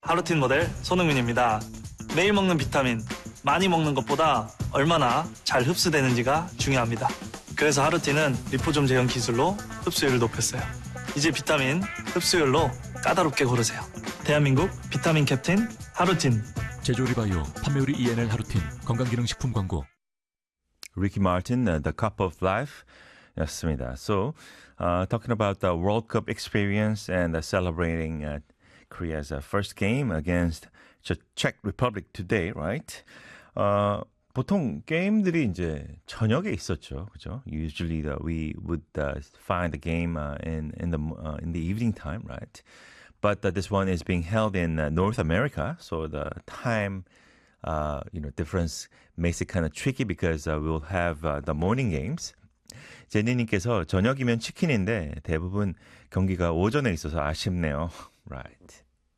하루틴 모델 손흥민입니다. 매일 먹는 비타민, 많이 먹는 것보다 얼마나 잘 흡수되는지가 중요합니다. 그래서 하루틴은 리포좀 제형 기술로 흡수율을 높였어요. 이제 비타민 흡수율로 까다롭게 고르세요. 대한민국 비타민 캡틴 하루틴. 제조리 바이오 판매우리 ENL 하루틴 건강기능식품 광고. Ricky Martin, The Cup of Life 였습니다. So, talking about the World Cup experience and celebrating Korea's first game against the Czech Republic today, right? 보통 게임들이 이제 저녁에 있었죠, 그죠? Usually we would find the game in the evening time, right? But this one is being held in North America, so the time difference makes it kind of tricky because we'll have the morning games. 제니님께서 저녁이면 치킨인데 대부분 경기가 오전에 있어서 아쉽네요. Right.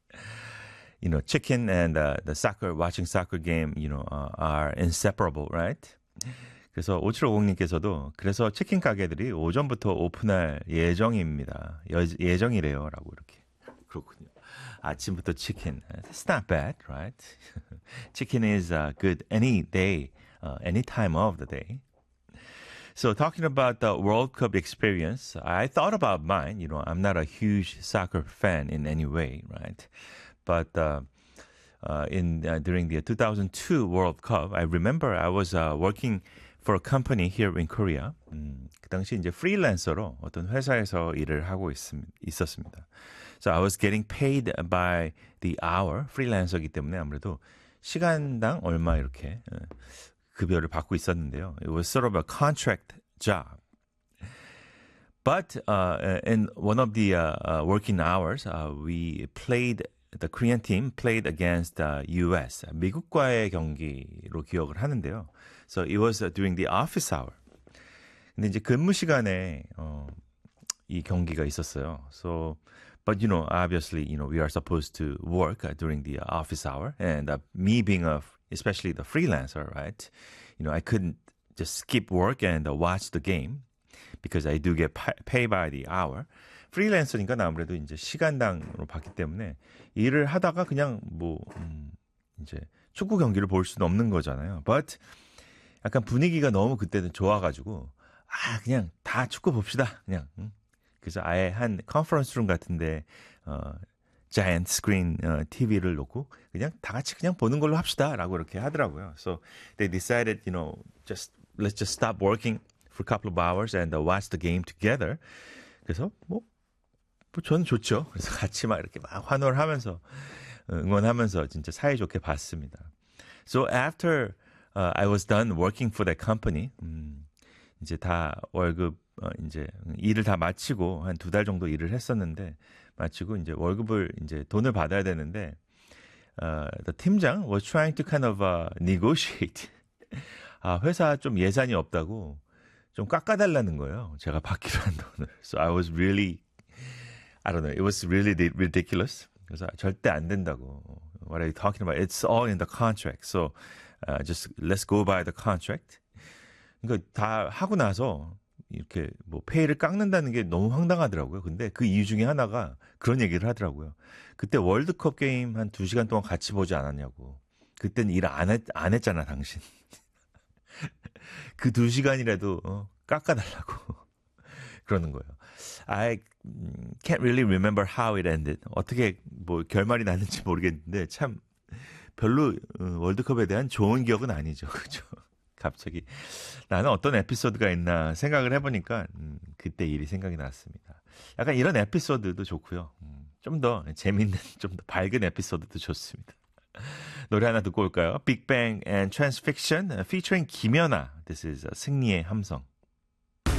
Chicken and the soccer, watching soccer game, are inseparable, right? 그래서 5750님께서도 그래서 치킨 가게들이 오전부터 오픈할 예정입니다. 예정이래요. 라고 이렇게. 그렇군요. 아침부터 치킨. That's not bad, right? Chicken is good any day, any time of the day. So talking about the World Cup experience, I thought about mine. I'm not a huge soccer fan in any way, right? But during the 2002 World Cup, I remember I was working for a company here in Korea. 그 당시 이제 프리랜서로 어떤 회사에서 일을 하고 있었습니다. So I was getting paid by the hour, 프리랜서이기 때문에 아무래도 시간당 얼마 이렇게 급여를 받고 있었는데요. It was sort of a contract job. But in one of the working hours, the Korean team played against US, 미국과의 경기로 기억을 하는데요. So it was during the office hour. 근데 이제 근무 시간에 이 경기가 있었어요. So, but obviously, we are supposed to work during the office hour, and me being especially the freelancer, right? I couldn't just skip work and watch the game because I do get paid by the hour. 프리랜서니까 아무래도 이제 시간당으로 받기 때문에 일을 하다가 그냥 이제 축구 경기를 볼 수는 없는 거잖아요. But 약간 분위기가 너무 그때는 좋아가지고 그냥 다 축구 봅시다. 그냥. 그래서 아예 한 컨퍼런스 룸 같은데 자이언트 스크린 TV를 놓고 그냥 다 같이 그냥 보는 걸로 합시다라고 이렇게 하더라고요. So they decided, let's just stop working for a couple of hours and watch the game together. 그래서 저는 좋죠. 그래서 같이 막 이렇게 막 환호를 하면서 응원하면서 진짜 사이좋게 봤습니다. So after I was done working for that company, 이제 다 월급 이제 일을 다 마치고 한 2달 정도 일을 했었는데 마치고 이제 월급을 이제 돈을 받아야 되는데 the 팀장 was trying to kind of negotiate. 회사 좀 예산이 없다고 좀 깎아달라는 거예요. 제가 받기로 한 돈을. So I was really, I don't know, it was really ridiculous. 그래서 절대 안 된다고. What are you talking about? It's all in the contract. So just let's go by the contract. 그러니까 다 하고 나서 이렇게 페이를 깎는다는 게 너무 황당하더라고요. 근데 그 이유 중에 하나가 그런 얘기를 하더라고요. 그때 월드컵 게임 한 2시간 동안 같이 보지 않았냐고. 그때는 일 안 했잖아, 당신. 그 2시간이라도 깎아달라고 그러는 거예요. I can't really remember how it ended. 어떻게 결말이 났는지 모르겠는데 참 별로 월드컵에 대한 좋은 기억은 아니죠. 그죠? 갑자기 나는 어떤 에피소드가 있나 생각을 해보니까 그때 일이 생각이 났습니다. 약간 이런 에피소드도 좋고요. 좀 더 재밌는, 좀 더 밝은 에피소드도 좋습니다. 노래 하나 듣고 올까요? 빅뱅 and Transfiction featuring 김연아. This is 승리의 함성.